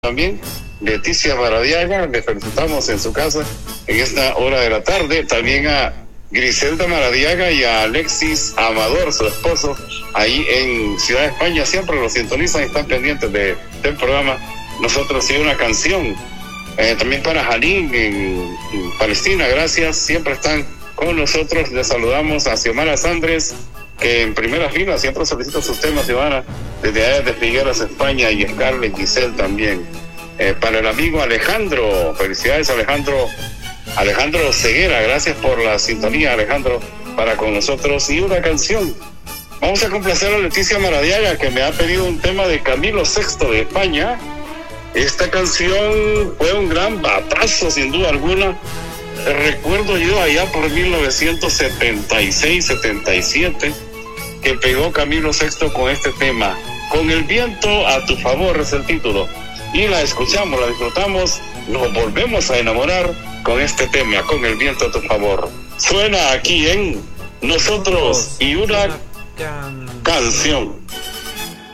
También Leticia Maradiaga, le felicitamos en su casa en esta hora de la tarde. También a Griselda Maradiaga y a Alexis Amador, su esposo, ahí en Ciudad de España. Siempre los sintonizan y están pendientes del programa. Nosotros sí una canción. También para Jalín en Palestina, gracias. Siempre están con nosotros. Les saludamos a Xiomara Sandres, que en primera fila siempre solicita sus temas, Ivana, desde allá de Figueras, España, y Scarlett Giselle también. Para el amigo Alejandro, felicidades Alejandro Ceguera, gracias por la sintonía, Alejandro, para con nosotros. Y una canción, vamos a complacer a Leticia Maradiaga, que me ha pedido un tema de Camilo VI de España. Esta canción fue un gran batazo, sin duda alguna. Recuerdo yo allá por 1976-77 que pegó Camilo VI con este tema, Con el viento a tu favor es el título, y la escuchamos, la disfrutamos, nos volvemos a enamorar con este tema, Con el viento a tu favor. Suena aquí en Nosotros y una canción.